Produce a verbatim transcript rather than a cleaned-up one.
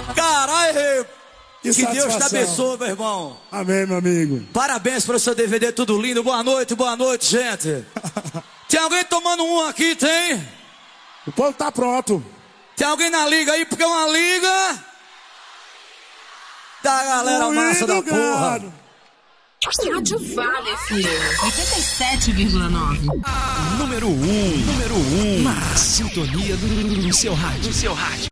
Caralho, que, que Deus te abençoe, meu irmão. Amém, meu amigo. Parabéns pelo seu D V D, tudo lindo. Boa noite, boa noite, gente. Tem alguém tomando um aqui, tem? O povo tá pronto. Tem alguém na liga aí, porque é uma liga da galera Moído massa da porra. gado. Rádio Vale F M oitenta e sete vírgula nove. Número um, número um, na sintonia do, do seu rádio, seu rádio.